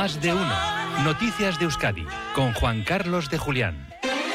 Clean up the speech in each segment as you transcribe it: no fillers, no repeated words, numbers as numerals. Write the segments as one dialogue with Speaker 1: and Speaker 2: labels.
Speaker 1: Más de uno. Noticias de Euskadi con Juan Carlos de Julián.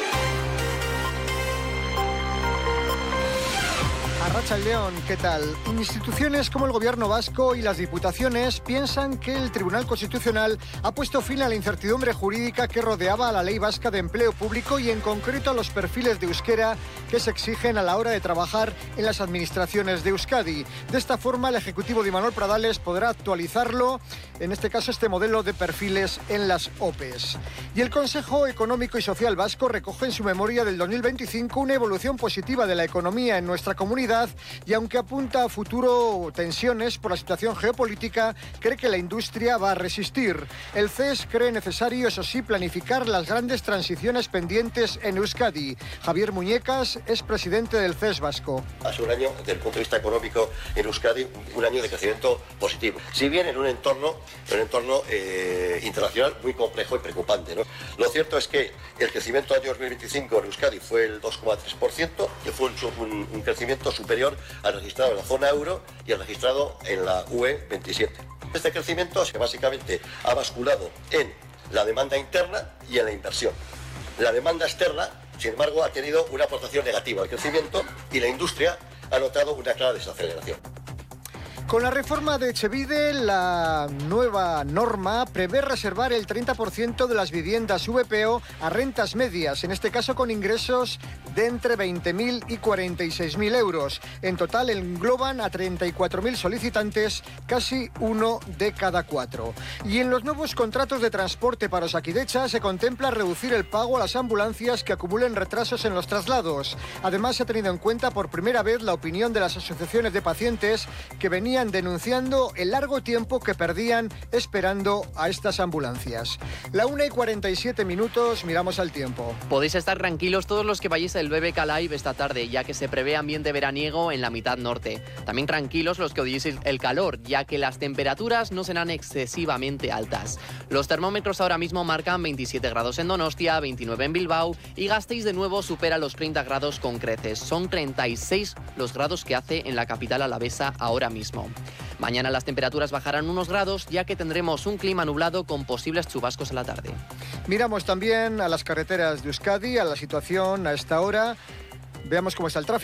Speaker 2: Arratsaldeon, ¿qué tal? Instituciones como el Gobierno vasco y las diputaciones piensan que el Tribunal Constitucional ha puesto fin a la incertidumbre jurídica que rodeaba a la Ley Vasca de Empleo Público y en concreto a los perfiles de euskera que se exigen a la hora de trabajar en las administraciones de Euskadi. De esta forma, el Ejecutivo de Imanol Pradales podrá actualizarlo, en este caso este modelo de perfiles en las OPEs. Y el Consejo Económico y Social Vasco recoge en su memoria del 2025 una evolución positiva de la economía en nuestra comunidad y aunque apunta a futuro tensiones por la situación geopolítica, cree que la industria va a resistir. El CES cree necesario, eso sí, planificar las grandes transiciones pendientes en Euskadi. Javier Muñecas es presidente del CES vasco.
Speaker 3: Ha sido un año, desde el punto de vista económico en Euskadi, un año de crecimiento positivo. Si bien en un entorno internacional muy complejo y preocupante, ¿no? Lo cierto es que el crecimiento del año 2025 en Euskadi fue el 2,3%, que fue un crecimiento superior al registrado en la zona euro y al registrado en la UE 27. Este crecimiento básicamente ha basculado en la demanda interna y en la inversión. La demanda externa, sin embargo, ha tenido una aportación negativa al crecimiento y la industria ha notado una clara desaceleración.
Speaker 2: Con la reforma de Etxebide, la nueva norma prevé reservar el 30% de las viviendas VPO a rentas medias, en este caso con ingresos de entre 20.000 y 46.000 euros. En total engloban a 34.000 solicitantes, casi 1 de cada 4. Y en los nuevos contratos de transporte para Osakidetza se contempla reducir el pago a las ambulancias que acumulen retrasos en los traslados. Además, se ha tenido en cuenta por primera vez la opinión de las asociaciones de pacientes que venían denunciando el largo tiempo que perdían esperando a estas ambulancias. La 1:47, miramos al tiempo.
Speaker 4: Podéis estar tranquilos todos los que vayáis al BBK Live esta tarde, ya que se prevé ambiente veraniego en la mitad norte. También tranquilos los que odiéis el calor, ya que las temperaturas no serán excesivamente altas. Los termómetros ahora mismo marcan 27 grados en Donostia, 29 en Bilbao y Gasteiz de nuevo supera los 30 grados con creces. Son 36 los grados que hace en la capital alavesa ahora mismo. Mañana las temperaturas bajarán unos grados, ya que tendremos un clima nublado con posibles chubascos a la tarde.
Speaker 2: Miramos también a las carreteras de Euskadi, a la situación a esta hora. Veamos cómo está el tráfico.